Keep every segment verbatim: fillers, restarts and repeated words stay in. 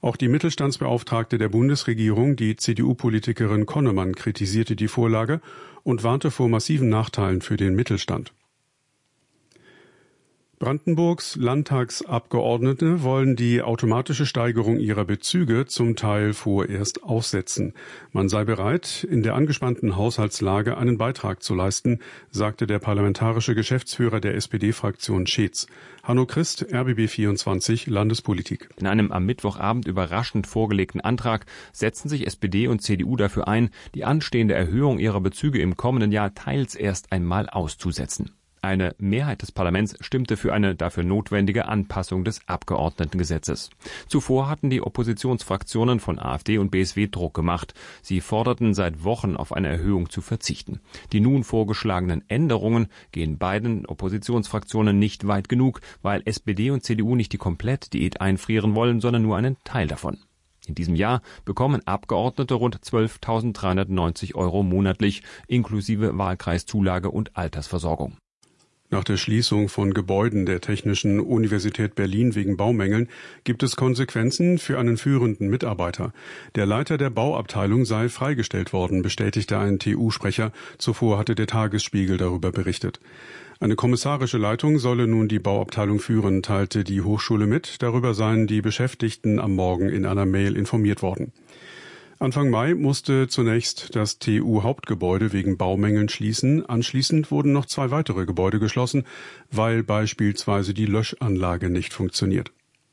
Auch die Mittelstandsbeauftragte der Bundesregierung, die C D U-Politikerin Konnemann, kritisierte die Vorlage und warnte vor massiven Nachteilen für den Mittelstand. Brandenburgs Landtagsabgeordnete wollen die automatische Steigerung ihrer Bezüge zum Teil vorerst aussetzen. Man sei bereit, in der angespannten Haushaltslage einen Beitrag zu leisten, sagte der parlamentarische Geschäftsführer der S P D-Fraktion Scheetz. Hanno Christ, R B B vierundzwanzig, Landespolitik. In einem am Mittwochabend überraschend vorgelegten Antrag setzen sich S P D und C D U dafür ein, die anstehende Erhöhung ihrer Bezüge im kommenden Jahr teils erst einmal auszusetzen. Eine Mehrheit des Parlaments stimmte für eine dafür notwendige Anpassung des Abgeordnetengesetzes. Zuvor hatten die Oppositionsfraktionen von AfD und B S W Druck gemacht. Sie forderten seit Wochen, auf eine Erhöhung zu verzichten. Die nun vorgeschlagenen Änderungen gehen beiden Oppositionsfraktionen nicht weit genug, weil S P D und C D U nicht die Komplettdiät einfrieren wollen, sondern nur einen Teil davon. In diesem Jahr bekommen Abgeordnete rund zwölftausenddreihundertneunzig Euro monatlich, inklusive Wahlkreiszulage und Altersversorgung. Nach der Schließung von Gebäuden der Technischen Universität Berlin wegen Baumängeln gibt es Konsequenzen für einen führenden Mitarbeiter. Der Leiter der Bauabteilung sei freigestellt worden, bestätigte ein T U-Sprecher. Zuvor hatte der Tagesspiegel darüber berichtet. Eine kommissarische Leitung solle nun die Bauabteilung führen, teilte die Hochschule mit. Darüber seien die Beschäftigten am Morgen in einer Mail informiert worden. Anfang Mai musste zunächst das T U-Hauptgebäude wegen Baumängeln schließen. Anschließend wurden noch zwei weitere Gebäude geschlossen, weil beispielsweise die Löschanlage nicht funktioniert.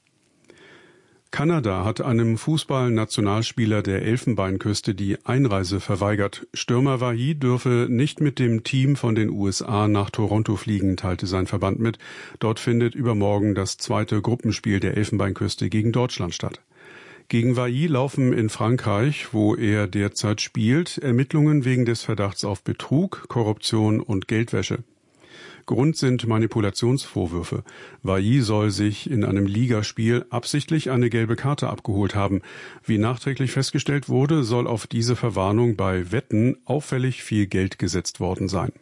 Kanada hat einem Fußball-Nationalspieler der Elfenbeinküste die Einreise verweigert. Stürmer Wahi dürfe nicht mit dem Team von den U S A nach Toronto fliegen, teilte sein Verband mit. Dort findet übermorgen das zweite Gruppenspiel der Elfenbeinküste gegen Deutschland statt. Gegen Wahi laufen in Frankreich, wo er derzeit spielt, Ermittlungen wegen des Verdachts auf Betrug, Korruption und Geldwäsche. Grund sind Manipulationsvorwürfe. Wahi soll sich in einem Ligaspiel absichtlich eine gelbe Karte abgeholt haben. Wie nachträglich festgestellt wurde, soll auf diese Verwarnung bei Wetten auffällig viel Geld gesetzt worden sein.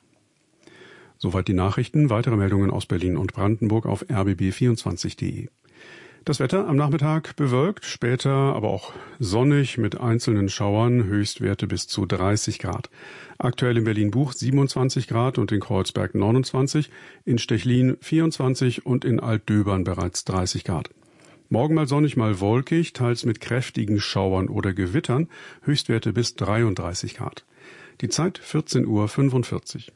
Soweit die Nachrichten. Weitere Meldungen aus Berlin und Brandenburg auf r b b vierundzwanzig punkt de. Das Wetter am Nachmittag bewölkt, später aber auch sonnig mit einzelnen Schauern, Höchstwerte bis zu dreißig Grad. Aktuell in Berlin-Buch siebenundzwanzig Grad und in Kreuzberg neunundzwanzig, in Stechlin vierundzwanzig und in Altdöbern bereits dreißig Grad. Morgen mal sonnig, mal wolkig, teils mit kräftigen Schauern oder Gewittern, Höchstwerte bis dreiunddreißig Grad. Die Zeit vierzehn Uhr fünfundvierzig.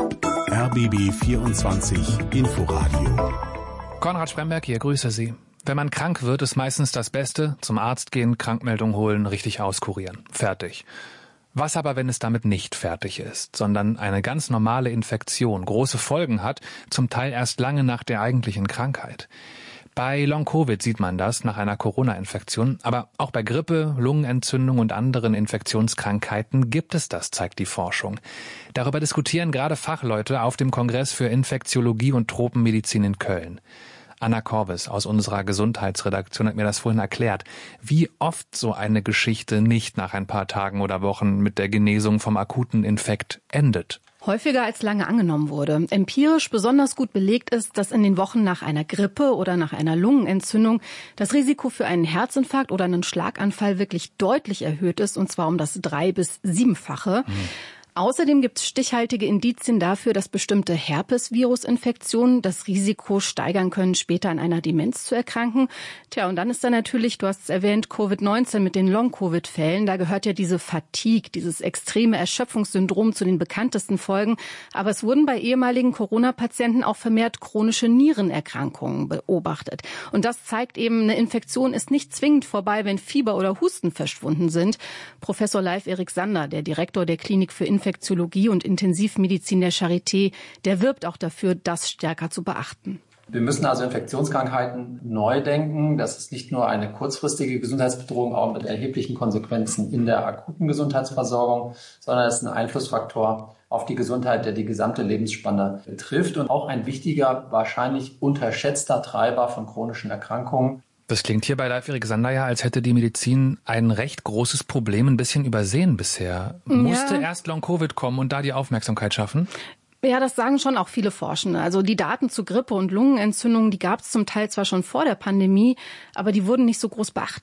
R B B vierundzwanzig Inforadio. Konrad Spremberg hier, grüße Sie. Wenn man krank wird, ist meistens das Beste: zum Arzt gehen, Krankmeldung holen, richtig auskurieren. Fertig. Was aber, wenn es damit nicht fertig ist, sondern eine ganz normale Infektion große Folgen hat, zum Teil erst lange nach der eigentlichen Krankheit? Bei Long-Covid sieht man das nach einer Corona-Infektion, aber auch bei Grippe, Lungenentzündung und anderen Infektionskrankheiten gibt es das, zeigt die Forschung. Darüber diskutieren gerade Fachleute auf dem Kongress für Infektiologie und Tropenmedizin in Köln. Anna Korbes aus unserer Gesundheitsredaktion hat mir das vorhin erklärt, wie oft so eine Geschichte nicht nach ein paar Tagen oder Wochen mit der Genesung vom akuten Infekt endet. Häufiger als lange angenommen wurde. Empirisch besonders gut belegt ist, dass in den Wochen nach einer Grippe oder nach einer Lungenentzündung das Risiko für einen Herzinfarkt oder einen Schlaganfall wirklich deutlich erhöht ist, und zwar um das drei- bis siebenfache. Hm. Außerdem gibt es stichhaltige Indizien dafür, dass bestimmte Herpesvirusinfektionen das Risiko steigern können, später an einer Demenz zu erkranken. Tja, und dann ist da natürlich, du hast es erwähnt, Covid neunzehn mit den Long-Covid-Fällen. Da gehört ja diese Fatigue, dieses extreme Erschöpfungssyndrom zu den bekanntesten Folgen. Aber es wurden bei ehemaligen Corona-Patienten auch vermehrt chronische Nierenerkrankungen beobachtet. Und das zeigt eben, eine Infektion ist nicht zwingend vorbei, wenn Fieber oder Husten verschwunden sind. Professor Leif Erik Sander, der Direktor der Klinik für Infektiologie und Intensivmedizin der Charité, der wirbt auch dafür, das stärker zu beachten. Wir müssen also Infektionskrankheiten neu denken. Das ist nicht nur eine kurzfristige Gesundheitsbedrohung, auch mit erheblichen Konsequenzen in der akuten Gesundheitsversorgung, sondern es ist ein Einflussfaktor auf die Gesundheit, der die gesamte Lebensspanne betrifft und auch ein wichtiger, wahrscheinlich unterschätzter Treiber von chronischen Erkrankungen. Das klingt hier bei Leif Erik Sander ja, als hätte die Medizin ein recht großes Problem ein bisschen übersehen bisher. Ja. Musste erst Long-Covid kommen und da die Aufmerksamkeit schaffen? Ja, das sagen schon auch viele Forschende. Also die Daten zu Grippe und Lungenentzündungen, die gab es zum Teil zwar schon vor der Pandemie, aber die wurden nicht so groß beachtet.